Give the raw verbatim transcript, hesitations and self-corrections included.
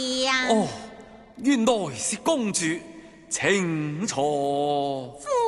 呀？ 哦，原來是公主，請坐。 父